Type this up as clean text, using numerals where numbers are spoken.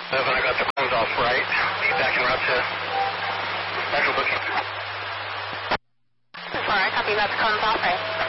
I got the cones off right. Be back en route to actual booking. 4, I copy about the cones off right.